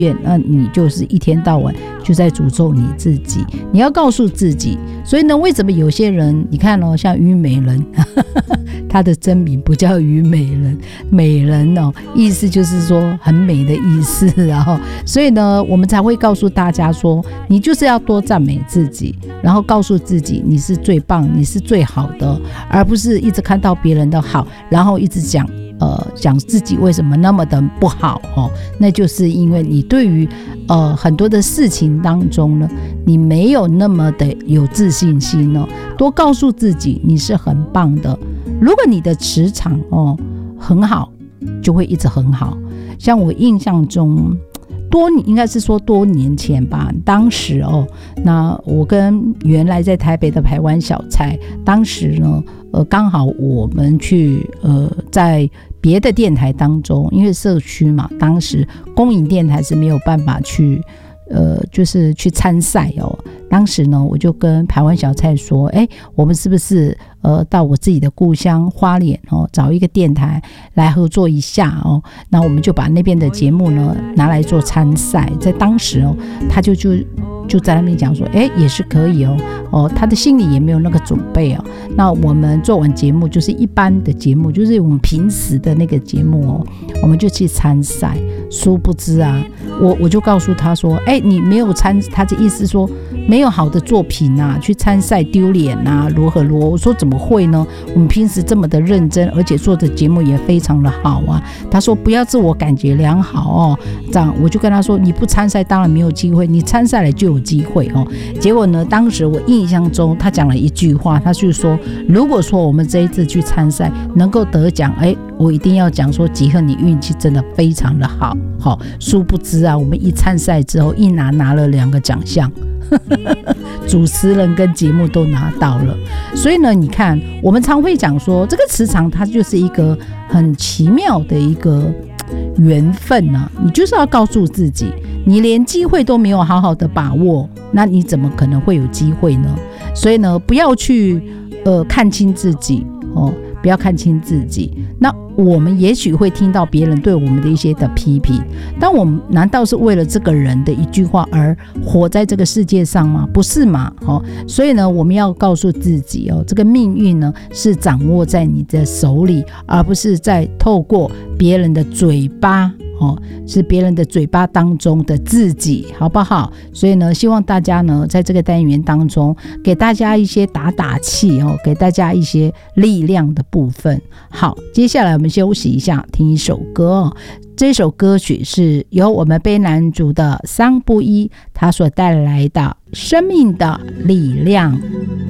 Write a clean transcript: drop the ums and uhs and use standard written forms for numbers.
那你就是一天到晚就在诅咒你自己。你要告诉自己，所以呢，为什么有些人你看哦，像虞美人她的真名不叫虞美人，美人哦，意思就是说很美的意思，然后所以呢，我们才会告诉大家说，你就是要多赞美自己，然后告诉自己你是最棒，你是最好的，而不是一直看到别人的好，然后一直讲自己为什么那么的不好哦，那就是因为你对于很多的事情当中呢，你没有那么的有自信心哦。多告诉自己你是很棒的。如果你的磁场很好，就会一直很好。像我印象中，应该是说多年前吧，当时那我跟原来在台北的台湾小菜，当时呢刚好我们去在别的电台当中，因为社区嘛，当时公营电台是没有办法去就是去参赛当时呢，我就跟台湾小菜说，我们是不是到我自己的故乡花莲找一个电台来合作一下那我们就把那边的节目呢拿来做参赛。在当时他就在那边讲说，也是可以他的心里也没有那个准备那我们做完节目就是一般的节目，就是我们平时的那个节目我们就去参赛。殊不知啊，我就告诉他说，你没有他的意思说没有好的作品啊，去参赛丢脸啊，如何。我说怎么会呢？我们平时这么的认真，而且做的节目也非常的好啊。他说不要自我感觉良好这样我就跟他说，你不参赛当然没有机会，你参赛了就有机会结果呢，当时我印象中他讲了一句话，他就说，如果说我们这一次去参赛能够得奖，我一定要讲说，吉贺你运气真的非常的好。殊不知啊，我们一参赛之后拿了2个奖项主持人跟节目都拿到了。所以呢，你看我们常会讲说，这个磁场它就是一个很奇妙的一个缘分啊。你就是要告诉自己，你连机会都没有好好的把握，那你怎么可能会有机会呢？所以呢，不要去看清自己不要看清自己。那我们也许会听到别人对我们的一些的批评，但我们难道是为了这个人的一句话而活在这个世界上吗？不是嘛所以呢，我们要告诉自己这个命运呢是掌握在你的手里，而不是在透过别人的嘴巴是别人的嘴巴当中的自己，好不好？所以呢，希望大家呢在这个单元当中给大家一些打气给大家一些力量的部分。好，接下来我们休息一下，听一首歌这首歌曲是由我们卑南族的桑布伊他所带来的生命的力量。